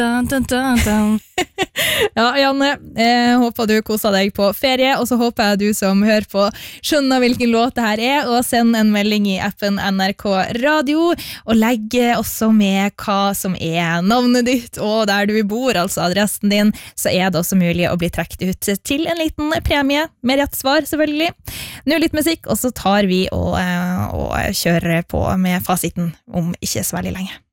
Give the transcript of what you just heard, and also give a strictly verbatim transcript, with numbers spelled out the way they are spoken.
Dun, dun, dun, dun. Ja, Janne, jeg håper du koser deg på ferie, og så håper jeg du som hører på skjønner hvilken låt det her er, og send en melding i appen N R K Radio, og legg også med hva som er navnet ditt, og der du bor, altså adressen din, så er det også mulig å bli trekt ut til en liten premie, med rett svar selvfølgelig. Nå litt musikk, og så tar vi og, og kjører på med fasiten om ikke så veldig lenge.